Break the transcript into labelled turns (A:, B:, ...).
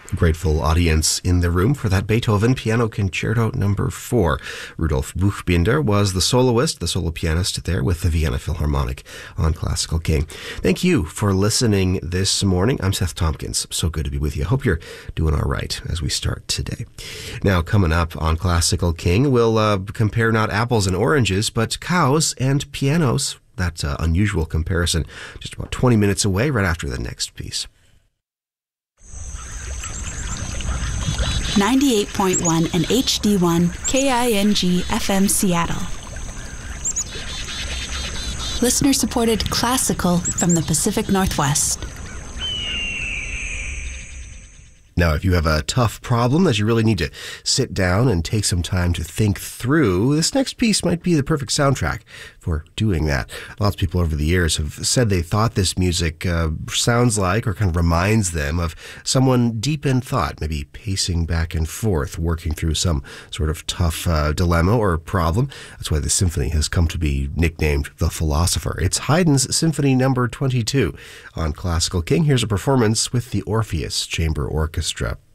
A: Grateful audience in the room for that Beethoven Piano Concerto No. 4. Rudolf Buchbinder was the soloist, the solo pianist there with the Vienna Philharmonic on Classical King. Thank you for listening this morning. I'm Seth Tompkins. So good to be with you. Hope you're doing all right as we start today. Now, coming up on Classical King, we'll compare not apples and oranges, but cows and pianos. That unusual comparison just about 20 minutes away right after the next piece.
B: 98.1 and HD1 KING FM Seattle. Listener-supported classical from the Pacific Northwest.
A: Now, if you have a tough problem that you really need to sit down and take some time to think through, this next piece might be the perfect soundtrack for doing that. Lots of people over the years have said they thought this music sounds like or kind of reminds them of someone deep in thought, maybe pacing back and forth, working through some sort of tough dilemma or problem. That's why the symphony has come to be nicknamed The Philosopher. It's Haydn's Symphony No. 22 on Classical King. Here's a performance with the Orpheus Chamber Orchestra.